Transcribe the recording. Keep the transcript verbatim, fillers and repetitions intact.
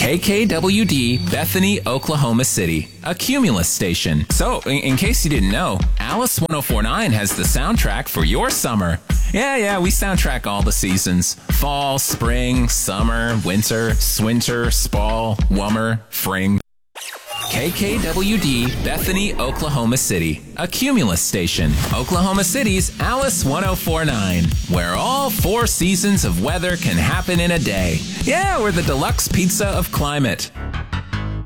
K K W D, Bethany, Oklahoma City, a Cumulus station. So, in, in case you didn't know, Alice one oh four point nine has the soundtrack for your summer. Yeah, yeah, we soundtrack all the seasons. Fall, spring, summer, winter, swinter, spall, wummer, fring. K K W D, Bethany, Oklahoma City, a Cumulus station. Oklahoma City's Alice one oh four point nine, where all four seasons of weather can happen in a day. Yeah, we're the deluxe pizza of climate.